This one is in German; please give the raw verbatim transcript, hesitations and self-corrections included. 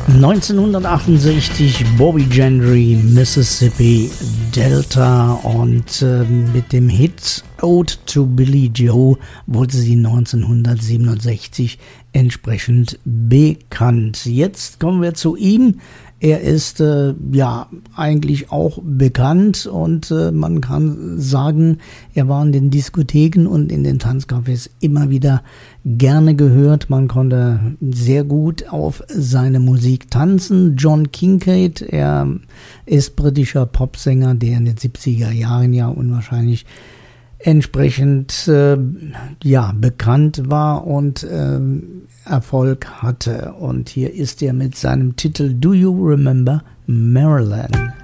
neunzehnhundertachtundsechzig Bobby Gentry, Mississippi Delta, und äh, mit dem Hit Ode to Billie Joe wurde sie neunzehnhundertsiebenundsechzig entsprechend bekannt. Jetzt kommen wir zu ihm. Er ist äh, ja eigentlich auch bekannt, und äh, man kann sagen, er war in den Diskotheken und in den Tanzcafés immer wieder gerne gehört. Man konnte sehr gut auf seine Musik tanzen. John Kincaid, er ist britischer Popsänger, der in den siebziger Jahren ja unwahrscheinlich entsprechend äh, ja bekannt war und äh, Erfolg hatte. Und hier ist er mit seinem Titel Do You Remember Maryland?